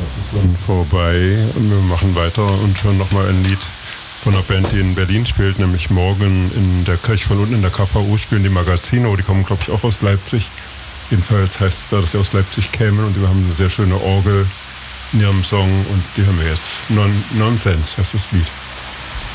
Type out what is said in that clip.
ist dann vorbei und wir machen weiter und hören nochmal ein Lied von einer Band, die in Berlin spielt, nämlich morgen in der Kirche von unten in der KVU spielen die Magazino, die kommen glaube ich auch aus Leipzig. Jedenfalls heißt es da, dass sie aus Leipzig kämen und die haben eine sehr schöne Orgel in ihrem Song und die hören wir jetzt. Nonsense heißt das Lied.